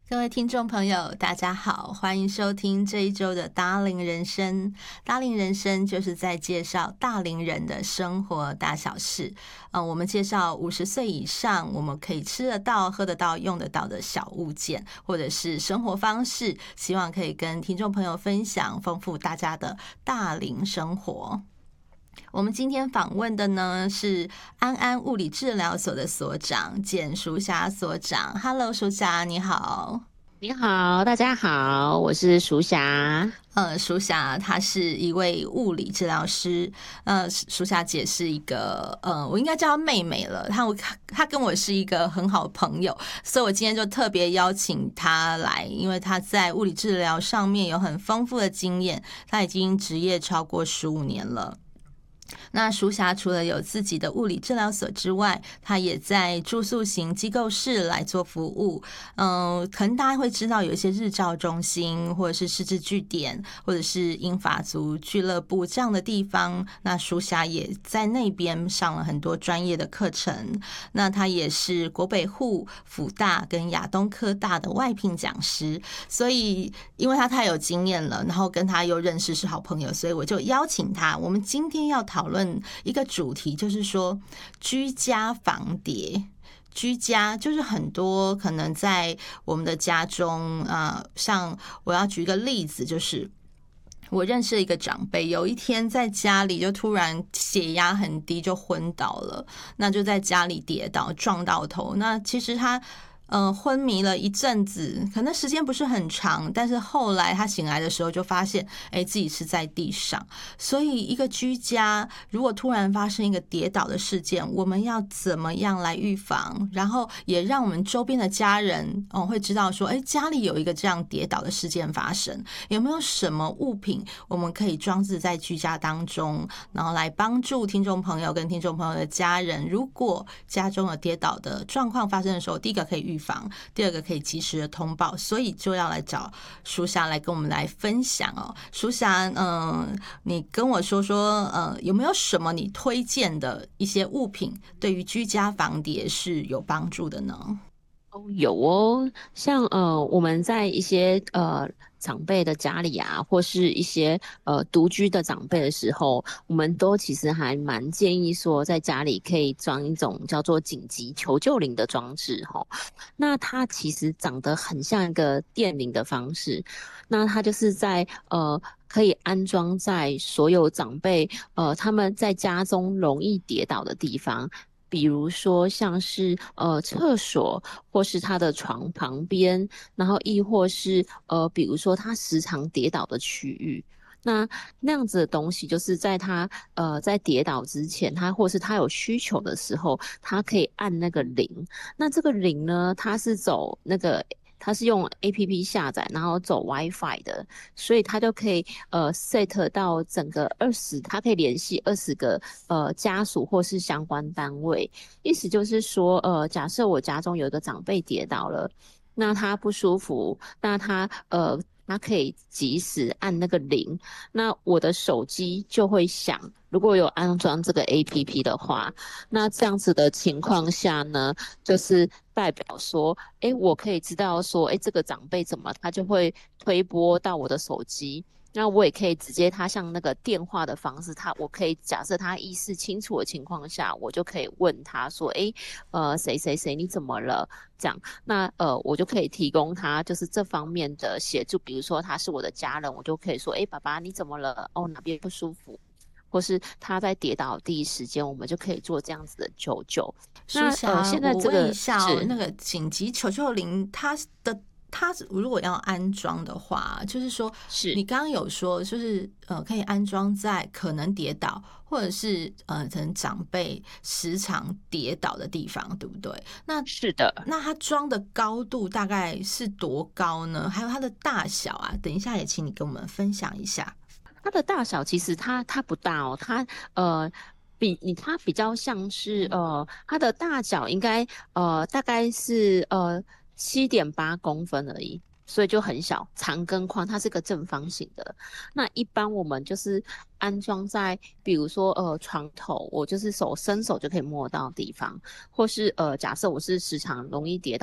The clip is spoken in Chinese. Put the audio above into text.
各位听众朋友，大家好，欢迎收听这一周的大龄人生。大龄人生就是在介绍大龄人的生活大小事。我们介绍50岁以上我们可以吃得到、喝得到、用得到的小物件，或者是生活方式，希望可以跟听众朋友分享，丰富大家的大龄生活。我们今天访问的呢是安安物理治疗所的所长简淑霞所长。Hello， 淑霞你好。 你好，大家好，我是淑霞。 淑霞她是一位物理治疗师。淑霞姐是一个我应该叫她妹妹了。她跟我是一个很好的朋友，所以我今天就特别邀请她来，因为她在物理治疗上面有很丰富的经验，她已经职业超过15年了。那淑霞除了有自己的物理治疗所之外，她也在住宿型机构室来做服务。可能大家会知道有一些日照中心，或者是失智据点，或者是英法族俱乐部这样的地方。那淑霞也在那边上了很多专业的课程。那她也是国北护、辅大跟亚东科大的外聘讲师。所以因为她太有经验了，然后跟她又认识是好朋友，所以我就邀请她。我们今天要讨论一个主题，就是说居家防谍。居家就是很多可能在我们的家中，像我要举一个例子，就是我认识一个长辈，有一天在家里就突然血压很低，就昏倒了。那就在家里跌倒撞到头，那其实他昏迷了一阵子，可能时间不是很长，但是后来他醒来的时候就发现，自己是在地上。所以一个居家如果突然发生一个跌倒的事件，我们要怎么样来预防？然后也让我们周边的家人会知道说，家里有一个这样跌倒的事件发生，有没有什么物品我们可以装置在居家当中，然后来帮助听众朋友跟听众朋友的家人，如果家中有跌倒的状况发生的时候，第一个可以预防，第二个可以及时的通报。所以就要来找淑霞来跟我们来分享哦。淑霞，你跟我说说，有没有什么你推荐的一些物品，对于居家防谍是有帮助的呢？ 有哦，像我们在一些长辈的家里啊，或是一些独居的长辈的时候，我们都其实还蛮建议说，在家里可以装一种叫做紧急求救铃的装置吼。那它其实长得很像一个电铃的方式，那它就是在可以安装在所有长辈他们在家中容易跌倒的地方。比如说像是厕所，或是他的床旁边，然后亦或是比如说他时常跌倒的区域。那样子的东西，就是在他在跌倒之前，他或是他有需求的时候，他可以按那个铃。那这个铃呢，它是用 APP 下载，然后走 WiFi 的，所以它就可以set 到整个它可以联系20个家属或是相关单位。意思就是说，假设我家中有一个长辈跌倒了，那他不舒服，那他可以及时按那个铃，那我的手机就会响。如果有安装这个 APP 的话，那这样子的情况下呢，就是代表说，我可以知道说，这个长辈怎么，他就会推拨到我的手机。那我也可以直接，他像那个电话的方式，我可以假设他意识清楚的情况下，我就可以问他说，谁谁谁你怎么了？这样，那我就可以提供他就是这方面的协助，比如说他是我的家人，我就可以说，爸爸你怎么了？哦，哪边不舒服？或是他在跌倒的第一时间，我们就可以做这样子的求救。那淑霞， 现在我问一这个下哦， 是那个紧急求救铃，它如果要安装的话，就是说是你刚刚有说，就是可以安装在可能跌倒，或者是可能长辈时常跌倒的地方，对不对？那是的。 那它装的高度大概是多高呢？还有它的大小啊，等一下也请你跟我们分享一下。 它的大小其实它不大哦，呃它比较像是它的大小应该大概是7.8公分而已，所以就很小，长跟宽它是个正方形的。那一般我们就是安装在比如说床头，我就是伸手就可以摸到的地方，或是假设我是时常容易跌倒。